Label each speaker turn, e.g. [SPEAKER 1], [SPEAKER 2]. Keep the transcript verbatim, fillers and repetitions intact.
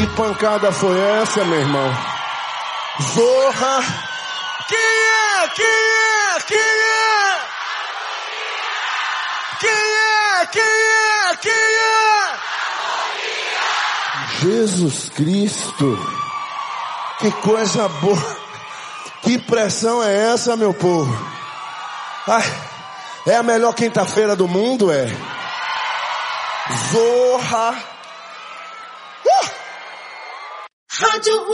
[SPEAKER 1] Que pancada foi essa, meu irmão? Zorra! Quem é? Quem é? Quem é? Quem é? Quem é? Quem é? Jesus Cristo! Que coisa boa! Que pressão é essa, meu povo? Ai, é a melhor quinta-feira do mundo, é? Zorra! Uh! Rádio